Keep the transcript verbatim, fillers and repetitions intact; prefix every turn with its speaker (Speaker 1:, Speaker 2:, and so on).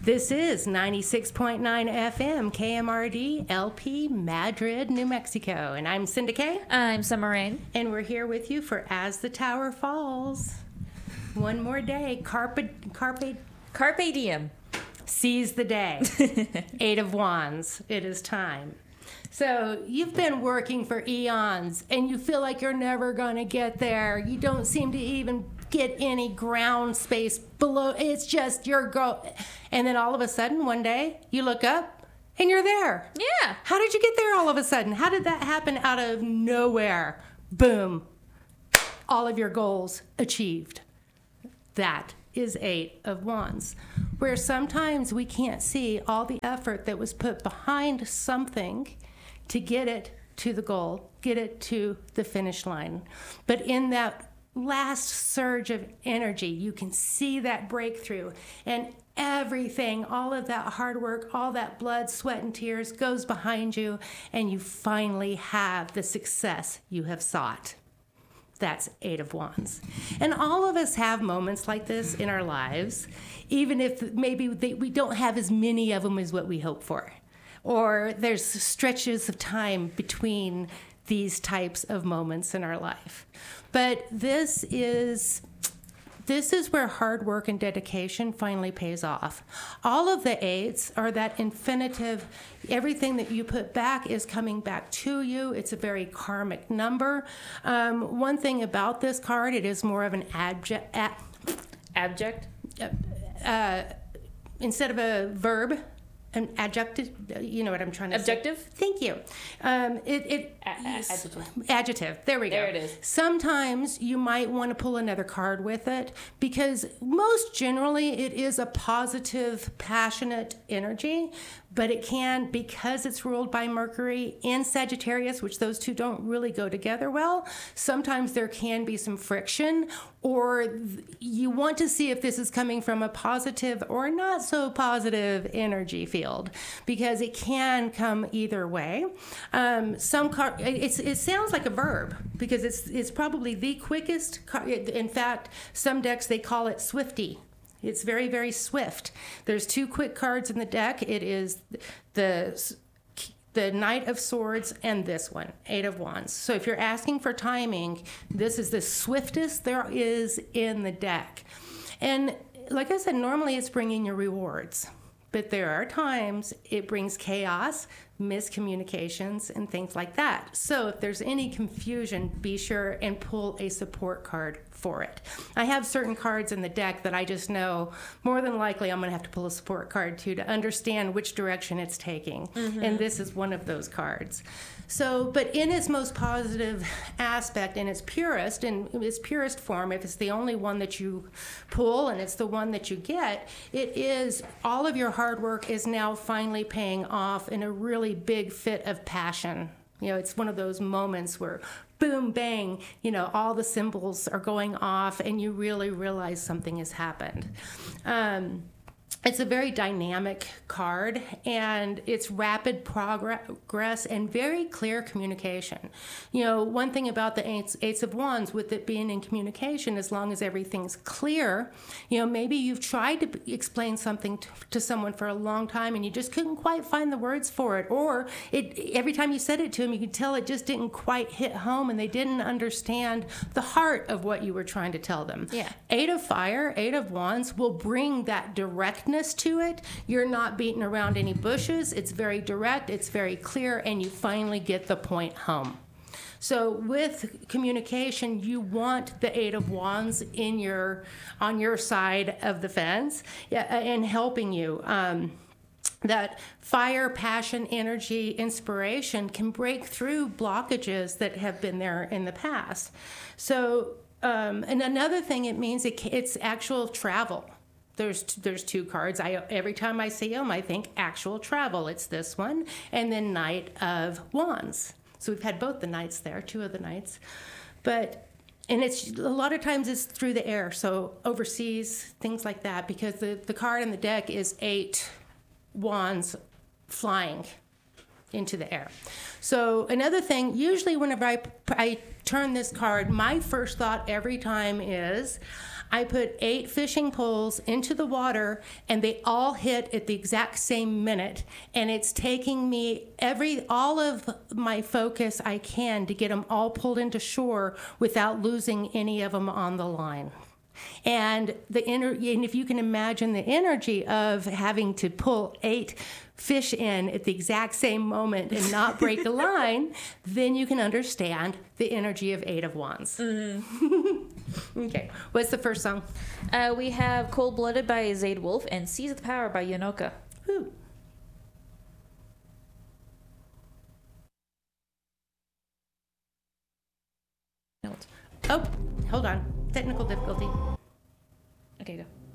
Speaker 1: This is ninety-six point nine F M K M R D L P Madrid, New Mexico. And I'm Cinda Kay.
Speaker 2: I'm Summer Rain.
Speaker 1: And we're here with you for As the Tower Falls. One more day. Carpe, carpe,
Speaker 2: Carpe diem.
Speaker 1: Seize the day. Eight of Wands. It is time. So you've been working for eons and you feel like you're never going to get there. You don't seem to even get any ground space below. It's just your go. And then all of a sudden, one day, you look up and you're there.
Speaker 2: Yeah.
Speaker 1: How did you get there all of a sudden? How did that happen out of nowhere? Boom. All of your goals achieved. That is Eight of Wands, where sometimes we can't see all the effort that was put behind something to get it to the goal, get it to the finish line. But in that last surge of energy, you can see that breakthrough, and everything, all of that hard work, all that blood, sweat, and tears goes behind you, and you finally have the success you have sought. That's Eight of Wands. And all of us have moments like this in our lives, even if maybe they, we don't have as many of them as what we hope for. Or there's stretches of time between these types of moments in our life. But this is this is where hard work and dedication finally pays off. All of the eights are that infinitive. Everything that you put back is coming back to you. It's a very karmic number. Um, one thing about this card, it is more of an abject. A,
Speaker 2: Abject?
Speaker 1: uh, instead of a verb, an adjective. You know what I'm trying to
Speaker 2: Objective?
Speaker 1: say. Thank you. Um, it, it
Speaker 2: A- a- adjective.
Speaker 1: Adjective. There we go.
Speaker 2: There it is.
Speaker 1: Sometimes you might want to pull another card with it because most generally it is a positive, passionate energy, but it can, because it's ruled by Mercury in Sagittarius, which those two don't really go together well, sometimes there can be some friction, or th- you want to see if this is coming from a positive or not so positive energy field, because it can come either way. Um, some car- it's, it sounds like a verb because it's it's probably the quickest. Car- in fact, some decks they call it Swifty. It's very, very swift. There's two quick cards in the deck. It is the the Knight of Swords and this one, Eight of Wands. So if you're asking for timing, this is the swiftest there is in the deck. And like I said, normally it's bringing your rewards. But there are times it brings chaos, miscommunications, and things like that. So if there's any confusion, be sure and pull a support card for it. I have certain cards in the deck that I just know more than likely I'm going to have to pull a support card to to understand which direction it's taking. Mm-hmm. And this is one of those cards. So, but in its most positive aspect, in its purest, in its purest form, if it's the only one that you pull and it's the one that you get, it is all of your hard work is now finally paying off in a really big fit of passion. You know, it's one of those moments where boom, bang, you know, all the symbols are going off and you really realize something has happened. Um, It's a very dynamic card, and it's rapid progress and very clear communication. You know, one thing about the Eights, Eights of Wands, with it being in communication, as long as everything's clear, you know, maybe you've tried to explain something to, to someone for a long time and you just couldn't quite find the words for it, or it every time you said it to them, you could tell it just didn't quite hit home and they didn't understand the heart of what you were trying to tell them.
Speaker 2: Yeah.
Speaker 1: Eight of Fire, Eight of Wands will bring that directness to it. You're not beating around any bushes. It's very direct, it's very clear, and you finally get the point home. So with communication, you want the Eight of Wands in your on your side of the fence, yeah, and helping you. Um, that fire, passion, energy, inspiration can break through blockages that have been there in the past. So, um, and another thing it means, it, it's actual travel. There's there's two cards. I every time I see them, I think actual travel. It's this one, and then Knight of Wands. So we've had both the knights there, two of the knights, but and it's a lot of times it's through the air, so overseas, things like that, because the the card in the deck is eight wands flying into the air. So another thing, usually whenever I I turn this card, my first thought every time is, I put eight fishing poles into the water, and they all hit at the exact same minute. And it's taking me every all of my focus I can to get them all pulled into shore without losing any of them on the line. And the ener- and if you can imagine the energy of having to pull eight fish in at the exact same moment and not break a line, then you can understand the energy of Eight of Wands. Mm-hmm. Okay, what's the first song?
Speaker 2: Uh, we have Cold Blooded by Zayd Wolf and Seize the Power by Yonoka.
Speaker 1: Woo.
Speaker 2: Note.
Speaker 1: Oh, hold on. Technical difficulty.
Speaker 2: Okay, go.